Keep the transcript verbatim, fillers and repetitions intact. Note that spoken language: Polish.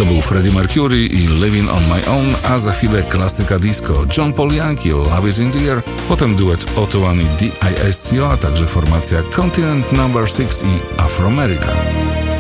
To był Freddie Mercury i Living on My Own, a za chwilę klasyka disco John Paul Young i Love is in the Air, potem duet Otto One i D I S C O, a także formacja Continent Number six i Afroamerica.